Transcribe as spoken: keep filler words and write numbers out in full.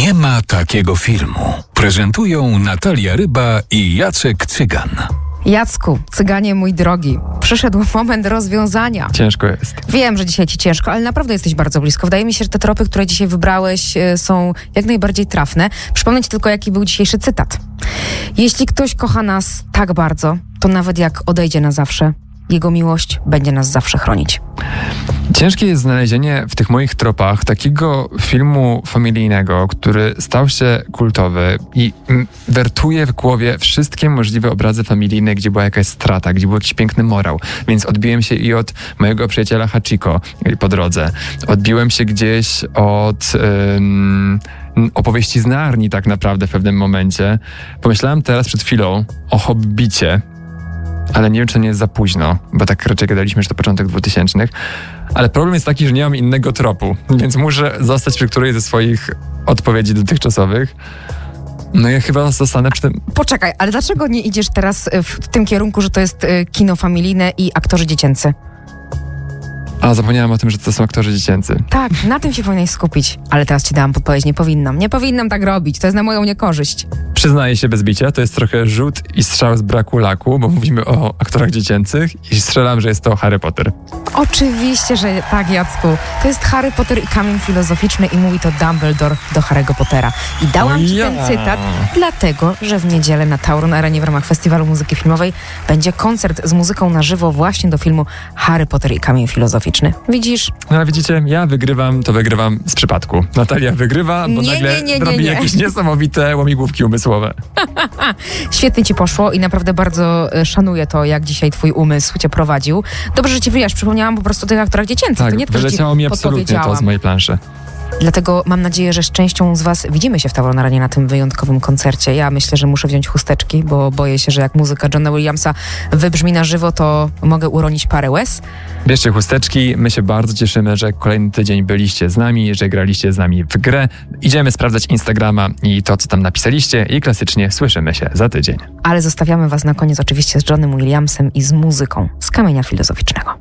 Nie ma takiego filmu. Prezentują Natalia Ryba i Jacek Cygan. Jacku, Cyganie mój drogi, przyszedł moment rozwiązania. Ciężko jest. Wiem, że dzisiaj ci ciężko, ale naprawdę jesteś bardzo blisko. Wydaje mi się, że te tropy, które dzisiaj wybrałeś, y, są jak najbardziej trafne. Przypomnę ci tylko, jaki był dzisiejszy cytat. Jeśli ktoś kocha nas tak bardzo, to nawet jak odejdzie na zawsze, jego miłość będzie nas zawsze chronić. Ciężkie jest znalezienie w tych moich tropach takiego filmu familijnego, który stał się kultowy i mm, wertuje w głowie wszystkie możliwe obrazy familijne, gdzie była jakaś strata, gdzie był jakiś piękny morał. Więc odbiłem się i od mojego przyjaciela Hachiko po drodze. Odbiłem się gdzieś od ym, opowieści z Narni tak naprawdę w pewnym momencie. Pomyślałem teraz przed chwilą o Hobbicie, ale nie wiem, czy to nie jest za późno, bo tak raczej gadaliśmy, że to początek dwutysięcznych. Ale problem jest taki, że nie mam innego tropu, więc muszę zostać przy którejś ze swoich odpowiedzi dotychczasowych. No ja chyba zostanę przy tym... Poczekaj, ale dlaczego nie idziesz teraz w tym kierunku, że to jest kino familijne i aktorzy dziecięcy? A, zapomniałam o tym, że to są aktorzy dziecięcy. Tak, na tym się powinieneś skupić. Ale teraz ci dałam podpowiedź, nie powinnam. Nie powinnam tak robić, to jest na moją niekorzyść. Przyznaję się bez bicia, to jest trochę rzut i strzał z braku laku, bo mówimy o aktorach dziecięcych i strzelam, że jest to Harry Potter. Oczywiście, że tak, Jacku. To jest Harry Potter i kamień filozoficzny i mówi to Dumbledore do Harry'ego Pottera. I dałam ci ja. ten cytat, dlatego, że w niedzielę na Tauron Arenie w ramach Festiwalu Muzyki Filmowej będzie koncert z muzyką na żywo właśnie do filmu Harry Potter i kamień filozoficzny. Widzisz? No ale widzicie, ja wygrywam, to wygrywam z przypadku. Natalia wygrywa, bo nie, nagle nie, nie, nie, robi nie. jakieś niesamowite łamigłówki umysłowe. Świetnie ci poszło i naprawdę bardzo szanuję to, jak dzisiaj twój umysł cię prowadził. Dobrze, że ci wyjaś, przypomniałam po prostu o tych aktorach dziecięcych. Tak, to nie to, że ci wyleciało mi absolutnie to z mojej planszy. Dlatego mam nadzieję, że z częścią z was widzimy się w Tauron Arenie na tym wyjątkowym koncercie. Ja myślę, że muszę wziąć chusteczki, bo boję się, że jak muzyka Johna Williamsa wybrzmi na żywo, to mogę uronić parę łez. Bierzcie chusteczki, my się bardzo cieszymy, że kolejny tydzień byliście z nami, że graliście z nami w grę. Idziemy sprawdzać Instagrama i to, co tam napisaliście i klasycznie słyszymy się za tydzień. Ale zostawiamy was na koniec oczywiście z Johnem Williamsem i z muzyką z kamienia filozoficznego.